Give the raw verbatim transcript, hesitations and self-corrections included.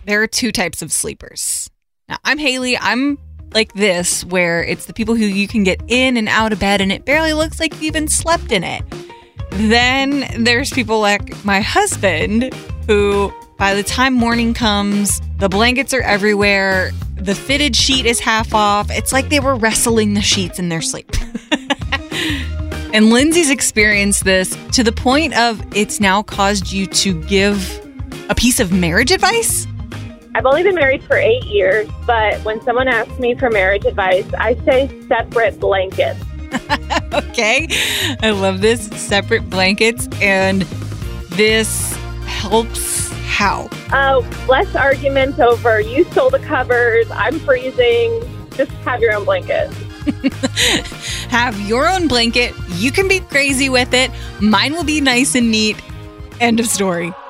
there are two types of sleepers. Now, I'm Haley. I'm like this, where it's the people who you can get in and out of bed and it barely looks like you've even slept in it. Then there's people like my husband, who by the time morning comes, the blankets are everywhere. The fitted sheet is half off. It's like they were wrestling the sheets in their sleep. And Lindsay's experienced this to the point of it's now caused you to give a piece of marriage advice. I've only been married for eight years, but when someone asks me for marriage advice, I say separate blankets. Okay. I love this. Separate blankets. And this helps how? Uh, less arguments over you stole the covers, I'm freezing. Just have your own blanket. Have your own blanket. You can be crazy with it. Mine will be nice and neat. End of story.